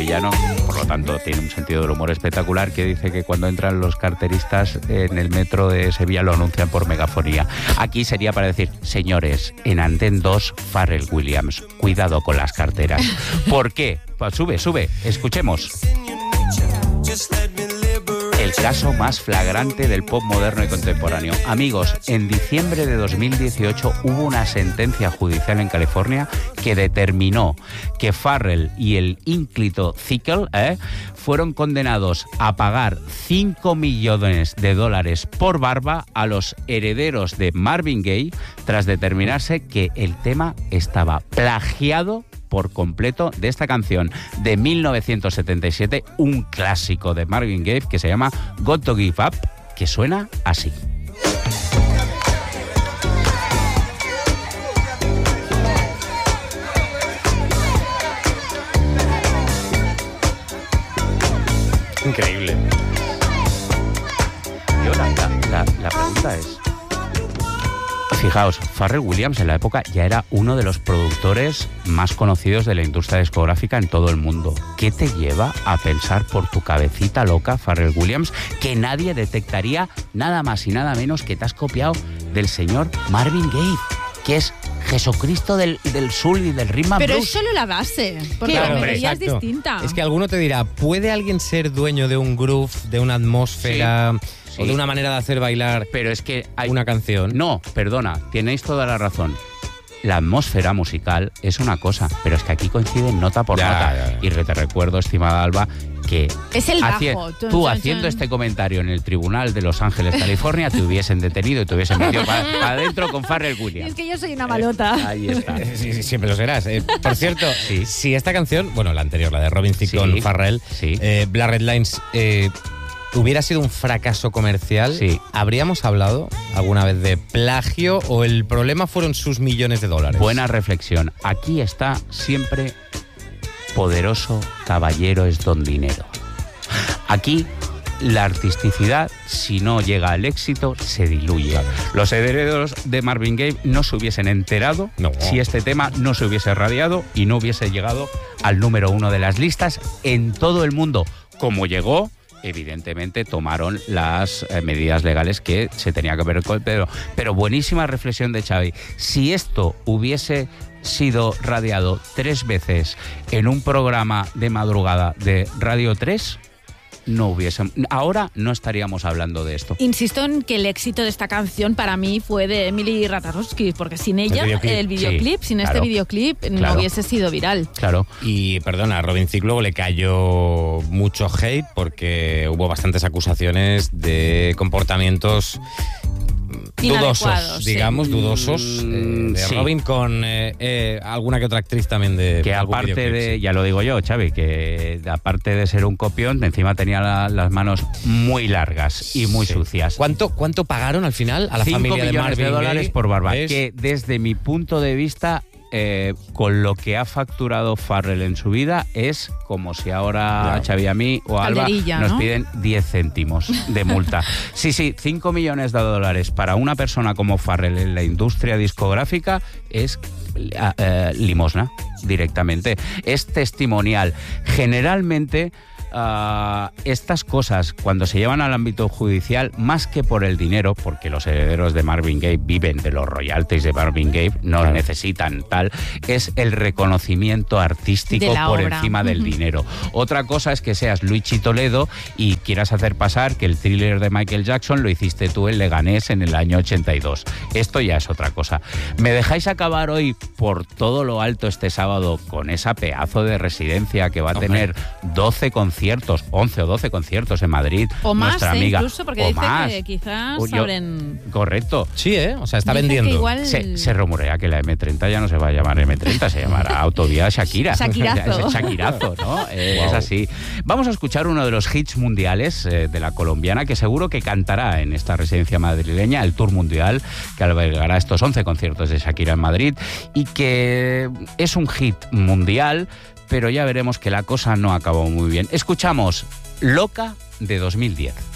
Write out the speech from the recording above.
sevillano, por lo tanto tiene un sentido del humor espectacular, que dice que cuando entran los carteristas en el metro de Sevilla lo anuncian por megafonía. Aquí sería para decir, señores, en Andén 2, Pharrell Williams, cuidado con las carteras. ¿Por qué? Pues sube, escuchemos. El caso más flagrante del pop moderno y contemporáneo. Amigos, en diciembre de 2018 hubo una sentencia judicial en California que determinó que Pharrell y el ínclito Thickel fueron condenados a pagar $5 millones por barba a los herederos de Marvin Gaye tras determinarse que el tema estaba plagiado por completo de esta canción de 1977, un clásico de Marvin Gaye que se llama Got to Give Up, que suena así. Increíble. Yo la pregunta es... Fijaos, Pharrell Williams en la época ya era uno de los productores más conocidos de la industria discográfica en todo el mundo. ¿Qué te lleva a pensar por tu cabecita loca, Pharrell Williams, que nadie detectaría nada más y nada menos que te has copiado del señor Marvin Gaye, que es Jesucristo del soul y del rhythm and Pero blues? es solo la base, porque Claro, la melodía es exacto. distinta. Es que alguno te dirá, ¿puede alguien ser dueño de un groove, de una atmósfera o de una manera de hacer bailar Pero es que hay una canción? No, perdona, tenéis toda la razón. La atmósfera musical es una cosa, pero es que aquí coinciden nota por nota. Ya. Y te recuerdo, estimada Alba, que Es el bajo. tú haciendo este comentario en el tribunal de Los Ángeles, California, te hubiesen detenido y te hubiesen metido para adentro con Pharrell Y Williams. es que yo soy una malota. Ahí está. Sí, siempre lo serás. Por cierto, Sí. si esta canción, bueno, la anterior, la de Robin Thicke con Sí. Pharrell, Sí. Black Red Lines, hubiera sido un fracaso comercial, Sí. ¿habríamos hablado alguna vez de plagio o el problema fueron sus millones de dólares? Buena reflexión. Aquí está siempre poderoso caballero es don dinero. Aquí la artisticidad, si no llega al éxito, se diluye. Claro. Los herederos de Marvin Gaye no se hubiesen enterado No. si este tema no se hubiese radiado y no hubiese llegado al número 1 de las listas en todo el mundo. Como llegó, evidentemente tomaron las medidas legales que se tenía que ver con... Pero buenísima reflexión de Xavi. Si esto hubiese sido radiado 3 veces en un programa de madrugada de Radio 3... ahora no estaríamos hablando de esto. Insisto en que el éxito de esta canción para mí fue de Emily Ratajkowski, porque sin ella, El videoclip, sí, sin claro, este videoclip, no claro. hubiese sido viral. Claro. Y perdona, a Robin Thicke luego le cayó mucho hate porque hubo bastantes acusaciones de comportamientos dudosos, Inadecuados, sí. digamos, dudosos de Sí. Robin con alguna que otra actriz también de Que algún aparte videoclip, de, sí. ya lo digo yo, Xavi, que aparte de ser un copión, encima tenía las manos muy largas y muy Sí. sucias. ¿Cuánto pagaron al final a la 5 familia de millones Marvin de dólares Gaye? por barba, ¿Ves? que desde mi punto de vista, con lo que ha facturado Pharrell en su vida, es como si ahora Ya. Xavi, a mí o a Alba Calderilla, nos ¿no? piden 10 céntimos de multa. Sí, 5 millones de dólares para una persona como Pharrell en la industria discográfica es limosna directamente. Es testimonial. Generalmente... estas cosas, cuando se llevan al ámbito judicial, más que por el dinero, porque los herederos de Marvin Gaye viven de los royalties de Marvin Gaye, no Claro. necesitan tal, es el reconocimiento artístico De la por obra. encima del dinero. Otra cosa es que seas Luigi Toledo y quieras hacer pasar que el Thriller de Michael Jackson lo hiciste tú en Leganés en el año 82. Esto ya es otra cosa. ¿Me dejáis acabar hoy por todo lo alto este sábado con esa pedazo de residencia que va a Hombre. tener 12 conciertos, 11 o 12 conciertos en Madrid? O más, nuestra amiga, incluso, porque o dice más. que quizás Yo- abren... Correcto. Sí, o sea, está Dice vendiendo. que igual... Se rumorea que la M30 ya no se va a llamar M30, se llamará Autovía Shakira. Shakirazo. Shakirazo, ¿no? Es Wow. así. Vamos a escuchar uno de los hits mundiales de la colombiana, que seguro que cantará en esta residencia madrileña, el Tour Mundial, que albergará estos 11 conciertos de Shakira en Madrid, y que es un hit mundial, pero ya veremos que la cosa no acabó muy bien. Escuchamos Loca de 2010.